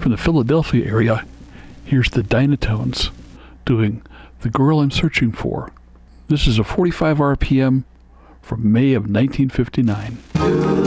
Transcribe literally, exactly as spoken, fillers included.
From the Philadelphia area, here's the Dynatones doing The Girl I'm Searching For. This is a forty-five R P M from May of nineteen fifty-nine.